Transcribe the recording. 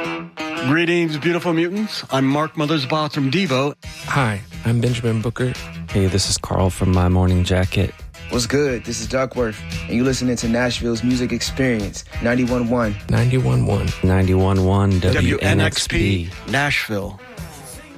Greetings, beautiful mutants. I'm Mark Mothersbaugh from Devo. Hi, I'm Benjamin Booker. Hey, this is Carl from My Morning Jacket. What's good? This is Duckworth, and you're listening to Nashville's Music Experience, 91.1. 91.1. 91.1 WNXP. WNXP, Nashville.